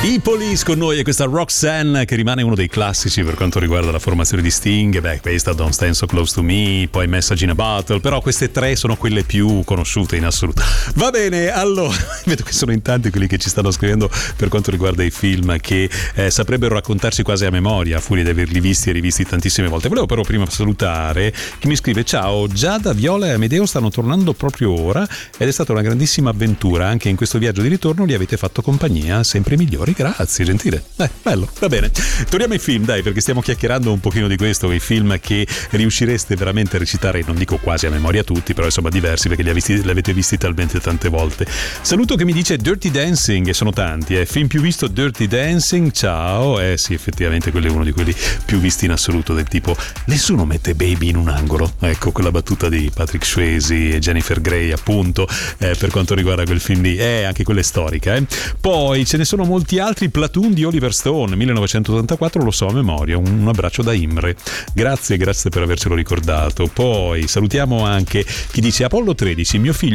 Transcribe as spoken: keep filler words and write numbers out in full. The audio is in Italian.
I Police con noi e questa Roxanne che rimane uno dei classici per quanto riguarda la formazione di Sting. Beh, questa Don't Stand So Close To Me, poi Message in a Bottle, però queste tre sono quelle più conosciute in assoluto. Va bene, allora, vedo che sono in tanti quelli che ci stanno scrivendo per quanto riguarda i film che eh, saprebbero raccontarci quasi a memoria, a furia di averli visti e rivisti tantissime volte. Volevo però prima salutare chi mi scrive: ciao, Giada, Viola e Amedeo stanno tornando proprio ora ed è stata una grandissima avventura, anche in questo viaggio di ritorno li avete fatto compagnia, sempre migliori. Grazie, gentile. Eh, bello, va bene. Torniamo ai film, dai, perché stiamo chiacchierando un pochino di questo, i film che riuscireste veramente a recitare, non dico quasi a memoria tutti, però insomma diversi, perché li, visti, li avete visti talmente tante volte. Saluto che mi dice Dirty Dancing, e sono tanti, eh. Film più visto Dirty Dancing, ciao. Eh sì, effettivamente quello è uno di quelli più visti in assoluto, del tipo nessuno mette Baby in un angolo. Ecco, quella battuta di Patrick Swayze e Jennifer Grey, appunto, eh, per quanto riguarda quel film lì. Eh, anche quella è storica, eh. Poi ce ne sono molti altri. Platoon di Oliver Stone, millenovecentottantaquattro, lo so a memoria. Un abbraccio da Imre, grazie, grazie per avercelo ricordato. Poi salutiamo anche chi dice Apollo tredici, mio figlio